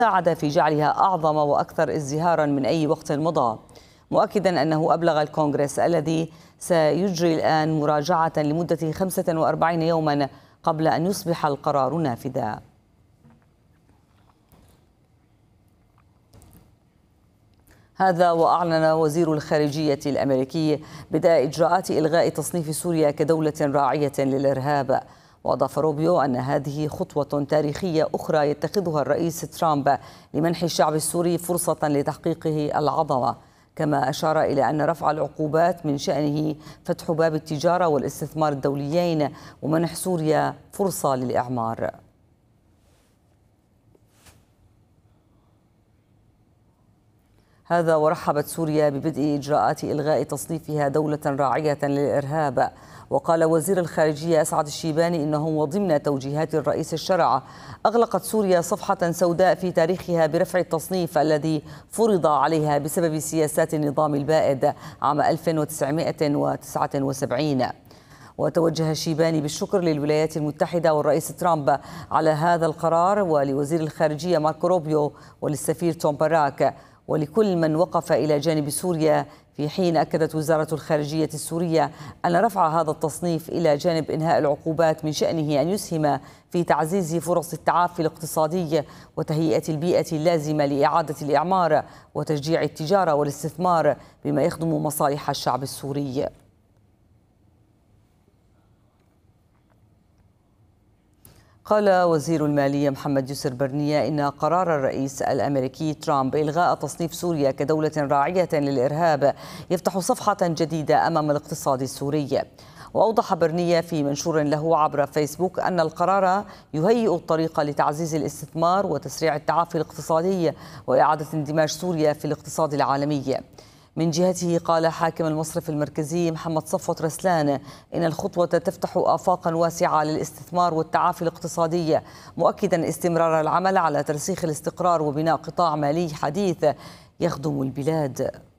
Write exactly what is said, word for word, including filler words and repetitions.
ساعد في جعلها أعظم وأكثر ازدهارا من أي وقت مضى، مؤكدا أنه أبلغ الكونغرس الذي سيجري الآن مراجعة لمدة خمسة وأربعين يوما قبل أن يصبح القرار نافذا. هذا وأعلن وزير الخارجية الأمريكي بدء إجراءات إلغاء تصنيف سوريا كدولة راعية للإرهاب. وأضاف روبيو أن هذه خطوة تاريخية أخرى يتخذها الرئيس ترامب لمنح الشعب السوري فرصة لتحقيقه العظمة، كما أشار إلى أن رفع العقوبات من شأنه فتح باب التجارة والاستثمار الدوليين ومنح سوريا فرصة للإعمار. هذا ورحبت سوريا ببدء إجراءات إلغاء تصنيفها دولة راعية للإرهاب. وقال وزير الخارجية أسعد الشيباني إنه وضمن توجيهات الرئيس الشرع أغلقت سوريا صفحة سوداء في تاريخها برفع التصنيف الذي فرض عليها بسبب سياسات النظام البائد عام ألف وتسعمائة وتسعة وسبعين. وتوجه الشيباني بالشكر للولايات المتحدة والرئيس ترامب على هذا القرار، ولوزير الخارجية ماركو روبيو وللسفير توم باراك ولكل من وقف إلى جانب سوريا، في حين أكدت وزارة الخارجية السورية أن رفع هذا التصنيف إلى جانب إنهاء العقوبات من شأنه أن يسهم في تعزيز فرص التعافي الاقتصادي وتهيئة البيئة اللازمة لإعادة الإعمار وتشجيع التجارة والاستثمار بما يخدم مصالح الشعب السوري. قال وزير المالية محمد يسر برنية إن قرار الرئيس الأمريكي ترامب إلغاء تصنيف سوريا كدولة راعية للإرهاب يفتح صفحة جديدة أمام الاقتصاد السوري. وأوضح برنية في منشور له عبر فيسبوك أن القرار يهيئ الطريق لتعزيز الاستثمار وتسريع التعافي الاقتصادي وإعادة اندماج سوريا في الاقتصاد العالمي. من جهته قال حاكم المصرف المركزي محمد صفوت رسلان إن الخطوة تفتح آفاقا واسعة للاستثمار والتعافي الاقتصادي، مؤكدا استمرار العمل على ترسيخ الاستقرار وبناء قطاع مالي حديث يخدم البلاد.